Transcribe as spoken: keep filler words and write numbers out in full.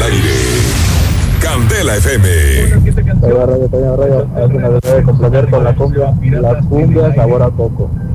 al aire. Candela F M. Oiga, Radio, Toño, Radio, es una vez de complacer con la cumbia, la cumbia sabor a coco.